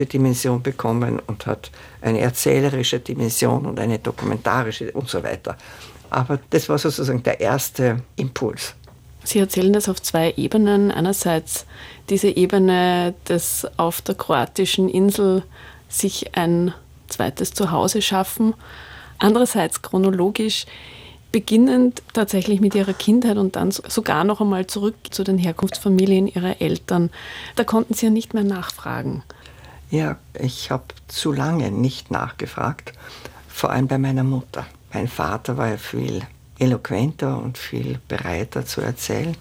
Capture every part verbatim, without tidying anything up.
Dimension bekommen und hat eine erzählerische Dimension und eine dokumentarische und so weiter. Aber das war sozusagen der erste Impuls. Sie erzählen das auf zwei Ebenen. Einerseits diese Ebene des auf der kroatischen Insel sich ein zweites Zuhause schaffen. Andererseits chronologisch beginnend tatsächlich mit ihrer Kindheit und dann sogar noch einmal zurück zu den Herkunftsfamilien ihrer Eltern. Da konnten Sie ja nicht mehr nachfragen. Ja, ich habe zu lange nicht nachgefragt, vor allem bei meiner Mutter. Mein Vater war ja viel eloquenter und viel bereiter zu erzählen.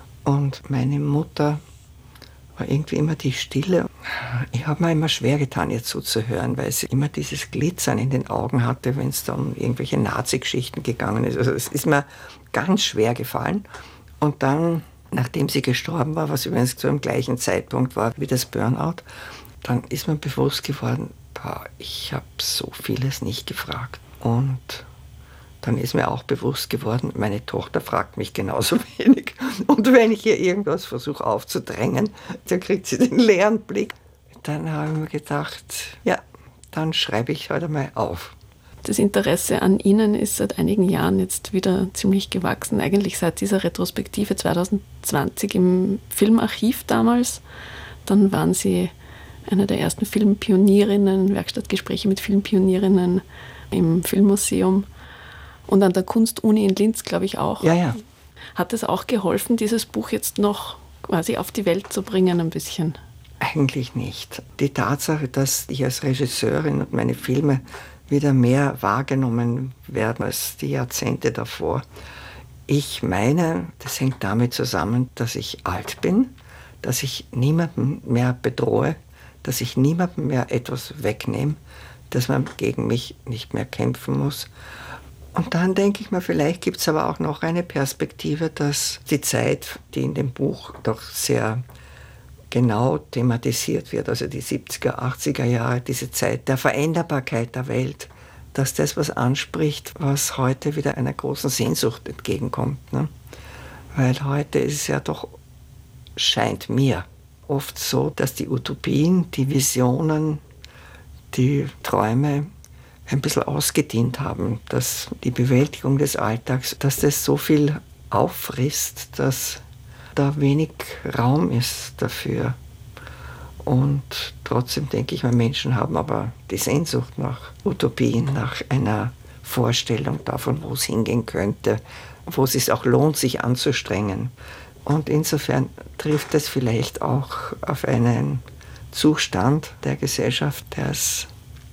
Und meine Mutter war irgendwie immer die Stille. Ich habe mir immer schwer getan, ihr zuzuhören, weil sie immer dieses Glitzern in den Augen hatte, wenn es da um irgendwelche Nazi-Geschichten gegangen ist. Also es ist mir ganz schwer gefallen. Und dann, nachdem sie gestorben war, was übrigens zu dem gleichen Zeitpunkt war wie das Burnout, dann ist mir bewusst geworden, boah, ich habe so vieles nicht gefragt. Und dann ist mir auch bewusst geworden, meine Tochter fragt mich genauso wenig. Und wenn ich ihr irgendwas versuche aufzudrängen, dann kriegt sie den leeren Blick. Dann habe ich mir gedacht, ja, dann schreibe ich heute mal auf. Das Interesse an Ihnen ist seit einigen Jahren jetzt wieder ziemlich gewachsen. Eigentlich seit dieser Retrospektive zwanzig zwanzig im Filmarchiv damals. Dann waren Sie eine der ersten Filmpionierinnen, Werkstattgespräche mit Filmpionierinnen im Filmmuseum. Und an der Kunstuni in Linz, glaube ich, auch. Ja, ja. Hat es auch geholfen, dieses Buch jetzt noch quasi auf die Welt zu bringen, ein bisschen? Eigentlich nicht. Die Tatsache, dass ich als Regisseurin und meine Filme wieder mehr wahrgenommen werden als die Jahrzehnte davor. Ich meine, das hängt damit zusammen, dass ich alt bin, dass ich niemanden mehr bedrohe, dass ich niemandem mehr etwas wegnehme, dass man gegen mich nicht mehr kämpfen muss. Und dann denke ich mir, vielleicht gibt es aber auch noch eine Perspektive, dass die Zeit, die in dem Buch doch sehr genau thematisiert wird, also die siebziger, achtziger Jahre, diese Zeit der Veränderbarkeit der Welt, dass das was anspricht, was heute wieder einer großen Sehnsucht entgegenkommt. Ne? Weil heute ist es ja doch, scheint mir, oft so, dass die Utopien, die Visionen, die Träume ein bisschen ausgedient haben, dass die Bewältigung des Alltags, dass das so viel auffrisst, dass da wenig Raum ist dafür. Und trotzdem denke ich, wir Menschen haben aber die Sehnsucht nach Utopien, nach einer Vorstellung davon, wo es hingehen könnte, wo es sich auch lohnt, sich anzustrengen. Und insofern trifft es vielleicht auch auf einen Zustand der Gesellschaft, der es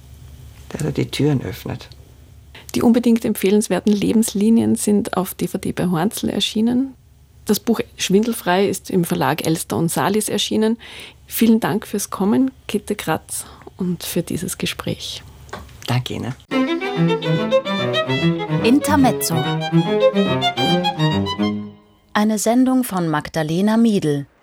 der die Türen öffnet. Die unbedingt empfehlenswerten Lebenslinien sind auf D V D bei Hornzl erschienen. Das Buch Schwindelfrei ist im Verlag Elster und Salis erschienen. Vielen Dank fürs Kommen, Käthe Kratz, und für dieses Gespräch. Danke Ihnen. Intermezzo. Eine Sendung von Magdalena Miedl.